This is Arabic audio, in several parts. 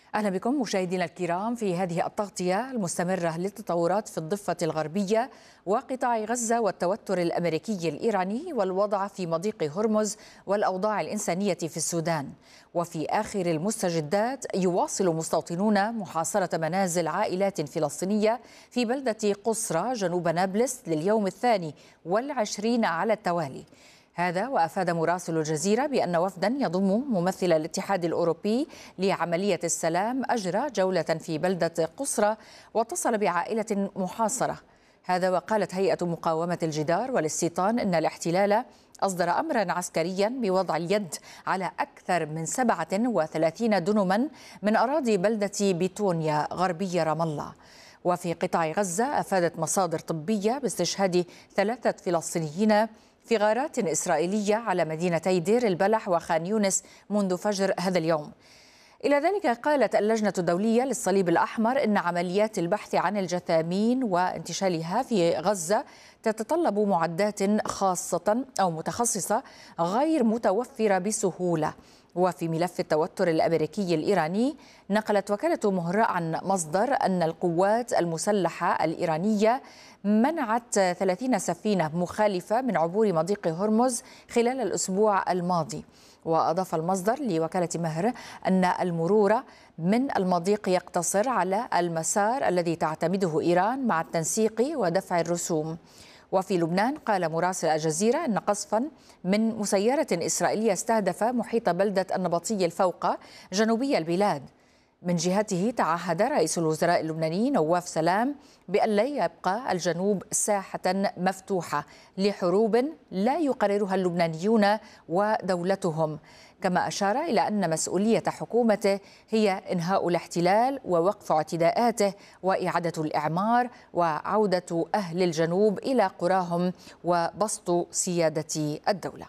أهلا بكم مشاهدينا الكرام في هذه التغطية المستمرة للتطورات في الضفة الغربية وقطاع غزة والتوتر الأمريكي الإيراني والوضع في مضيق هرمز والأوضاع الإنسانية في السودان. وفي آخر المستجدات يواصل مستوطنون محاصرة منازل عائلات فلسطينية في بلدة قصرى جنوب نابلس لليوم 22 على التوالي. هذا وأفاد مراسل الجزيرة بأن وفدا يضم ممثل الاتحاد الأوروبي لعملية السلام أجرى جولة في بلدة قصرى واتصل بعائلة محاصرة. هذا وقالت هيئة مقاومة الجدار والاستيطان إن الاحتلال أصدر أمرا عسكريا بوضع اليد على أكثر من 37 دنما من أراضي بلدة بيتونيا غربي رام الله. وفي قطاع غزة أفادت مصادر طبية باستشهاد 3 فلسطينيين في غارات إسرائيلية على مدينتي دير البلح وخان يونس منذ فجر هذا اليوم. إلى ذلك قالت اللجنة الدولية للصليب الأحمر إن عمليات البحث عن الجثامين وانتشالها في غزة تتطلب معدات خاصة أو متخصصة غير متوفرة بسهولة. وفي ملف التوتر الأمريكي الإيراني نقلت وكالة مهرة عن مصدر أن القوات المسلحة الإيرانية منعت 30 سفينة مخالفة من عبور مضيق هرمز خلال الأسبوع الماضي. وأضاف المصدر لوكالة مهر أن المرور من المضيق يقتصر على المسار الذي تعتمده إيران مع التنسيق ودفع الرسوم. وفي لبنان قال مراسل الجزيرة أن قصفا من مسيرة إسرائيلية استهدف محيط بلدة النبطي الفوقة جنوبي البلاد. من جهته تعهد رئيس الوزراء اللبناني نواف سلام بأن لا يبقى الجنوب ساحة مفتوحة لحروب لا يقررها اللبنانيون ودولتهم، كما أشار إلى أن مسؤولية حكومته هي إنهاء الاحتلال ووقف اعتداءاته وإعادة الإعمار وعودة أهل الجنوب إلى قراهم وبسط سيادة الدولة.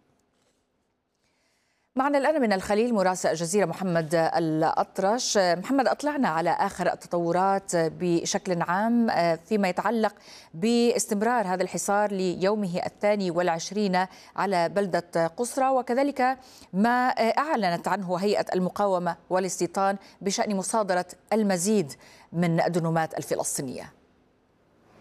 معنا الآن من الخليل مراسل الجزيرة محمد الأطرش. محمد، أطلعنا على آخر التطورات بشكل عام فيما يتعلق باستمرار هذا الحصار ليومه 22 على بلدة قصرى، وكذلك ما أعلنت عنه هيئة المقاومة والاستيطان بشأن مصادرة المزيد من الدنومات الفلسطينية.